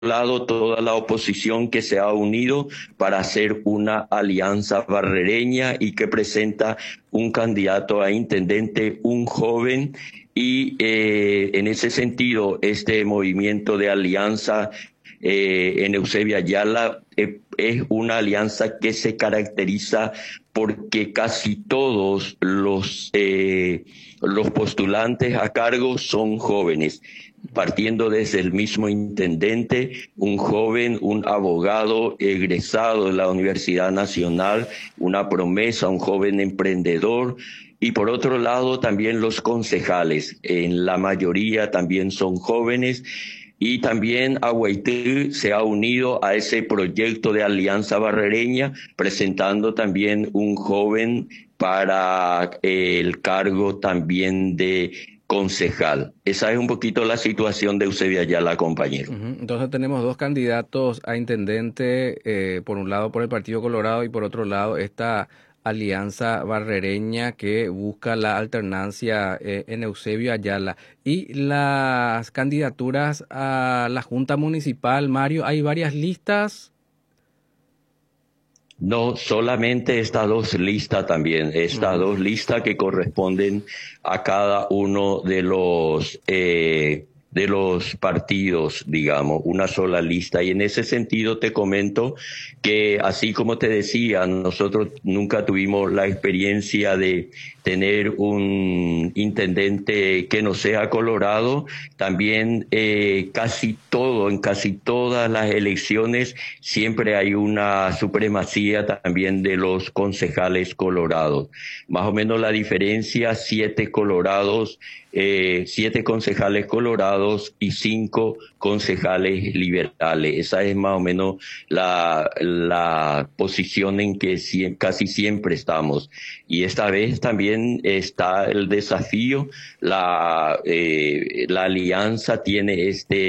lado toda la oposición que se ha unido para hacer una alianza barrereña y que presenta un candidato a intendente, un joven, y en ese sentido este movimiento de alianza en Eusebio Ayala es una alianza que se caracteriza porque casi todos los postulantes a cargo son jóvenes, partiendo desde el mismo intendente, un joven, un abogado egresado de la Universidad Nacional, una promesa, un joven emprendedor. Y por otro lado, también los concejales, en la mayoría también son jóvenes. Y también Aguaití se ha unido a ese proyecto de alianza barrereña, presentando también un joven para el cargo también de concejal. Esa es un poquito la situación de Eusebio Ayala, compañero. Entonces tenemos dos candidatos a intendente, por un lado por el Partido Colorado y por otro lado esta alianza barrereña que busca la alternancia en Eusebio Ayala. Y las candidaturas a la Junta Municipal, Mario, hay varias listas. No, solamente estas dos listas también, estas Ujú. dos listas que corresponden a cada uno de los partidos, digamos, una sola lista. Y en ese sentido te comento que, así como te decía, nosotros nunca tuvimos la experiencia de tener un intendente que no sea colorado. También en casi todas las elecciones siempre hay una supremacía también de los concejales colorados. Más o menos la diferencia, 7 concejales colorados y 5 concejales liberales. Esa es más o menos la posición en que casi siempre estamos. Y esta vez también está el desafío. La alianza tiene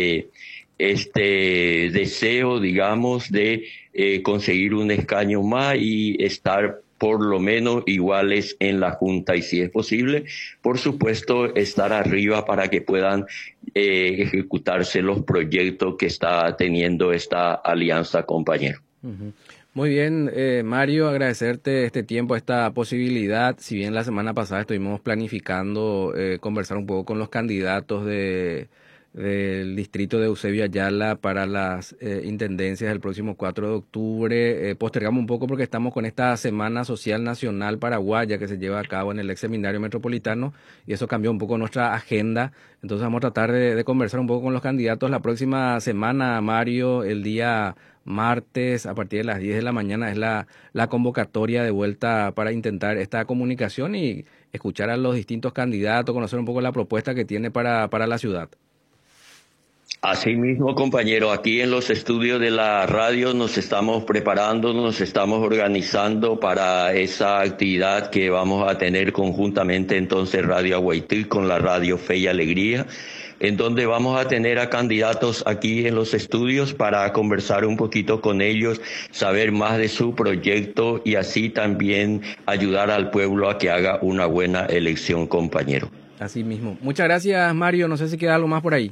este deseo, digamos, de conseguir un escaño más y estar por lo menos iguales en la Junta, y si es posible, por supuesto, estar arriba para que puedan ejecutarse los proyectos que está teniendo esta alianza, compañero. Ujú. Muy bien, Mario, agradecerte este tiempo, esta posibilidad. Si bien la semana pasada estuvimos planificando conversar un poco con los candidatos del distrito de Eusebio Ayala para las intendencias del próximo 4 de octubre, postergamos un poco porque estamos con esta Semana Social Nacional Paraguaya que se lleva a cabo en el ex seminario metropolitano y eso cambió un poco nuestra agenda. Entonces vamos a tratar de conversar un poco con los candidatos la próxima semana, Mario, el día martes a partir de las 10 de la mañana es la convocatoria de vuelta para intentar esta comunicación y escuchar a los distintos candidatos, conocer un poco la propuesta que tiene para la ciudad. Así mismo, compañero, aquí en los estudios de la radio nos estamos preparando, nos estamos organizando para esa actividad que vamos a tener conjuntamente entonces Radio Aguaití con la Radio Fe y Alegría, en donde vamos a tener a candidatos aquí en los estudios para conversar un poquito con ellos, saber más de su proyecto y así también ayudar al pueblo a que haga una buena elección, compañero. Así mismo. Muchas gracias, Mario. No sé si queda algo más por ahí.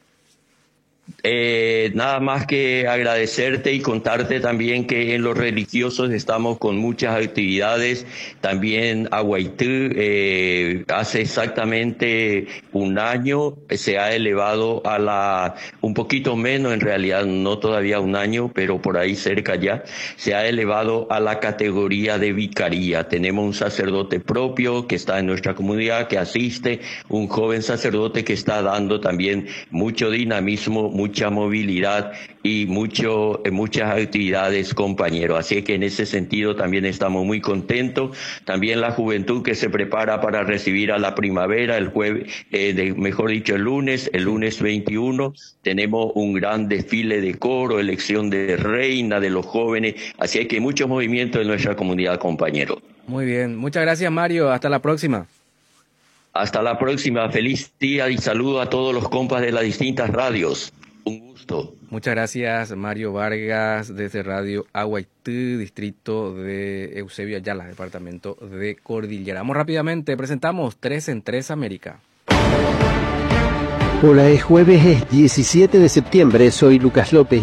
Nada más que agradecerte y contarte también que en los religiosos estamos con muchas actividades. También Aguaití, hace exactamente un año se ha elevado un poquito menos en realidad, no todavía un año, pero por ahí cerca ya, se ha elevado a la categoría de vicaría. Tenemos un sacerdote propio que está en nuestra comunidad, que asiste, un joven sacerdote que está dando también mucho dinamismo, mucha movilidad y muchas actividades, compañeros. Así que en ese sentido también estamos muy contentos. También la juventud que se prepara para recibir a la primavera el jueves, mejor dicho, el lunes 21, tenemos un gran desfile de coro, elección de reina de los jóvenes. Así que muchos movimientos en nuestra comunidad, compañeros. Muy bien. Muchas gracias, Mario. Hasta la próxima. Hasta la próxima. Feliz día y saludo a todos los compas de las distintas radios. Un gusto. Muchas gracias, Mario Vargas, desde Radio Aguaití, distrito de Eusebio Ayala, departamento de Cordillera. Vamos rápidamente, presentamos 3 en 3 América. Hola, es jueves, es 17 de septiembre, soy Lucas López.